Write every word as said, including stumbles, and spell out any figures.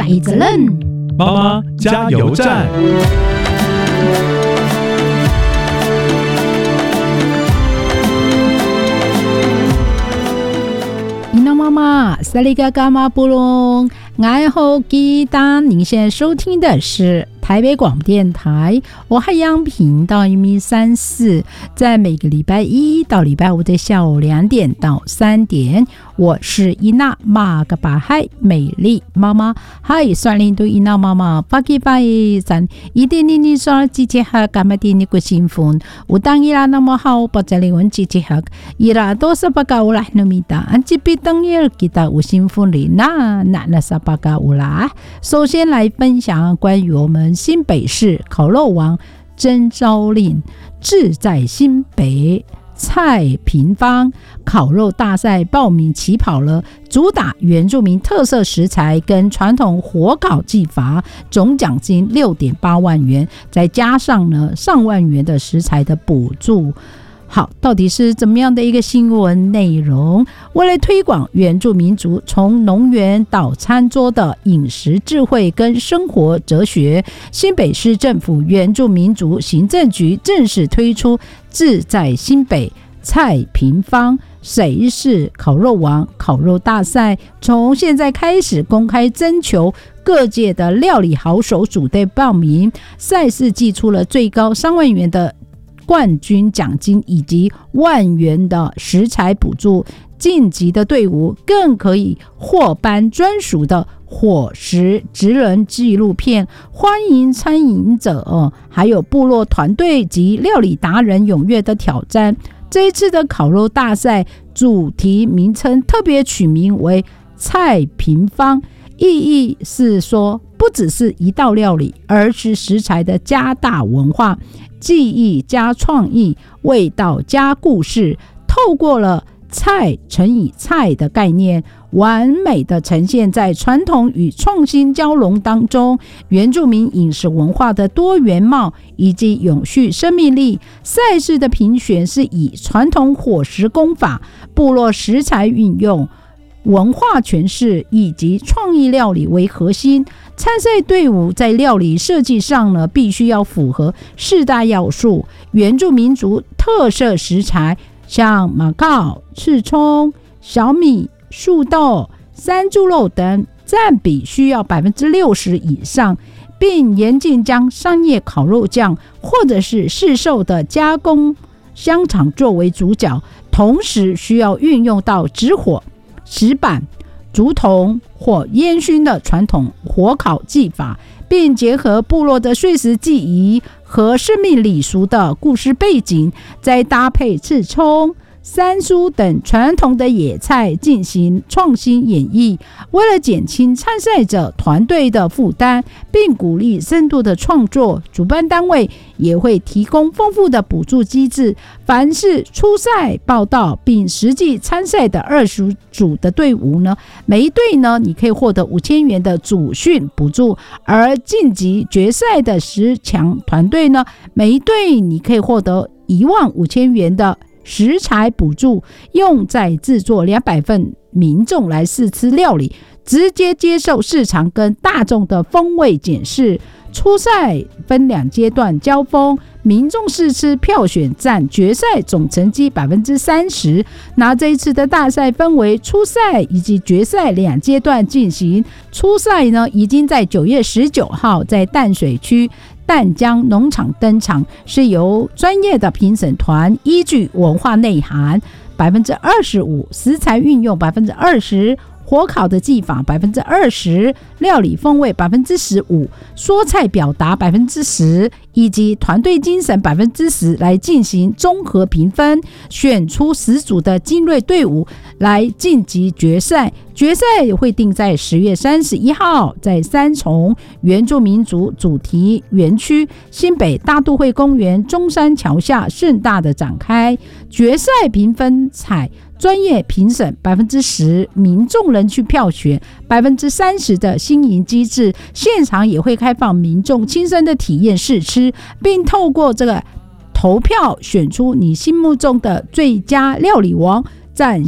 一责任， 妈妈加油站。 伊娜妈妈，萨利嘎嘎马布隆，爱好吉他。您现在收听的是台北广播电台我海洋频道一米三四，在每个礼拜一到礼拜五的下午两点到三点，我是伊娜马格巴海美丽妈妈。嗨，算领导伊娜妈妈，巴基巴伊三一点零零双季节哈干嘛的你个幸福？我当伊拉那么好，不在灵魂季节哈，伊拉多少巴嘎乌拉努米达，安吉比当伊尔吉达无幸福里那那那啥巴嘎乌拉。首先来分享关于我们新北市烤肉王征召令，志在新北。蔡平芳烤肉大赛报名起跑了，主打原住民特色食材跟传统火烤技法，总奖金 六点八万元，再加上呢上万元的食材的补助。好，到底是怎么样的一个新闻内容？为了推广原住民族从农园到餐桌的饮食智慧跟生活哲学，新北市政府原住民族行政局正式推出志在新北蔡平芳谁是烤肉王烤肉大赛，从现在开始公开征求各界的料理好手组队报名，赛事祭出了最高三万元的冠军奖金以及万元的食材补助，晋级的队伍更可以获颁专属的伙食职人纪录片，欢迎参饮者、呃、还有部落团队及料理达人踊跃的挑战。这一次的烤肉大赛主题名称特别取名为蔡平芳，意义是说不只是一道料理，而是食材的加大文化，技艺加创意，味道加故事，透过了菜乘以菜的概念，完美的呈现在传统与创新交融当中，原住民饮食文化的多元貌以及永续生命力。赛事的评选是以传统伙食工法、部落食材运用、文化诠释以及创意料理为核心。参赛队伍在料理设计上呢，必须要符合四大要素：原住民族特色食材，像马告、赤葱、小米、树豆、山猪肉等，占比需要 百分之六十 以上，并严禁将商业烤肉酱或者是市售的加工香肠作为主角，同时需要运用到直火、石板、竹筒或烟熏的传统火烤技法，并结合部落的碎石记忆和生命礼俗的故事背景，再搭配赤葱、山蔬等传统的野菜进行创新演绎。为了减轻参赛者团队的负担，并鼓励深度的创作，主办单位也会提供丰富的补助机制。凡是初赛报到并实际参赛的二十组的队伍呢，每一队呢你可以获得五千元的主训补助，而晋级决赛的十强团队呢，每一队你可以获得一万五千元的食材补助，用在制作两百份民众来试吃料理，直接接受市场跟大众的风味检视。初赛分两阶段交锋，民众试吃票选占决赛总成绩 百分之三十。 那这一次的大赛分为初赛以及决赛两阶段进行。初赛呢，已经在九月十九号在淡水区淡江农场登场，是由专业的评审团依据文化内涵 百分之二十五， 食材运用 百分之二十，火烤的技法 百分之二十， 料理风味 百分之十五， 说菜表达 百分之十， 以及团队精神 百分之十 来进行综合评分，选出十组的精锐队伍来晋级决赛。决赛会定在十月三十一号在三重原住民族主题园区新北大都会公园中山桥下盛大的展开。决赛评分采专业评审 百分之十， 民众人去票选 百分之三十 的新颖机制，现场也会开放民众亲身的体验试吃，并透过这个投票选出你心目中的最佳料理王，展